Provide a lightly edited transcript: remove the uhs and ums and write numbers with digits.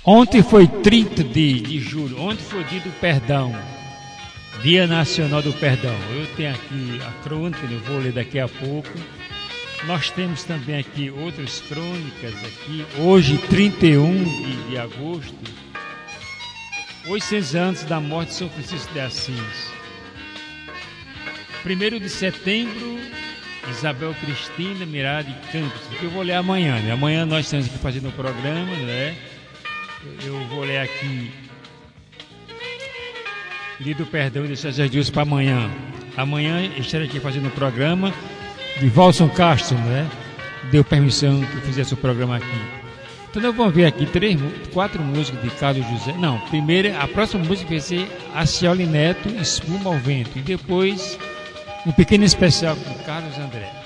Ontem foi 30 de julho, ontem foi dia do perdão, Dia Nacional do Perdão. Eu tenho aqui a crônica, eu vou ler daqui a pouco. Nós temos também aqui outras crônicas aqui. Hoje, 31 de agosto, 800 anos da morte de São Francisco de Assis. 1º de setembro, Isabel Cristina Mirade Campos, que eu vou ler amanhã, né? Amanhã nós estamos aqui fazendo um programa, né? Eu vou ler aqui Dia do Perdão e deixar Jesus para amanhã. Amanhã estarei aqui fazendo um programa de Valson Castro, né? Deu permissão que eu fizesse o programa aqui. Então nós vamos ver aqui 4 músicas de Carlos José. Não, primeiro, a próxima música vai ser Acioli Neto, Espuma ao Vento. E depois um pequeno especial com Carlos André.